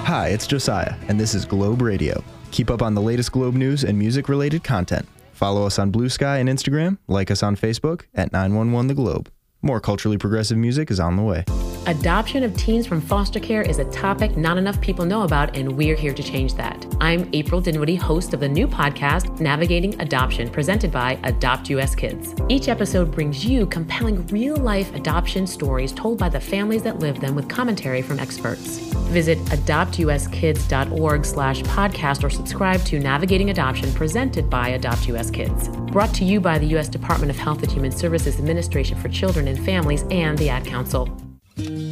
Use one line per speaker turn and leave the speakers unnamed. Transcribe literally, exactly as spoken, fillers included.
Hi, it's Josiah, and this is Globe Radio. Keep up on the latest Globe news and music-related content. Follow us on Blue Sky and Instagram, like us on Facebook at nine one one The Globe. More culturally progressive music is on the way.
Adoption of teens from foster care is a topic not enough people know about, and we're here to change that. I'm April Dinwiddie, host of the new podcast, Navigating Adoption, presented by Adopt U S Kids. Each episode brings you compelling real-life adoption stories told by the families that live them with commentary from experts. Visit adoptuskids.org slash podcast or subscribe to Navigating Adoption, presented by Adopt U S Kids. Brought to you by the U S Department of Health and Human Services Administration for Children and Families and the Ad Council.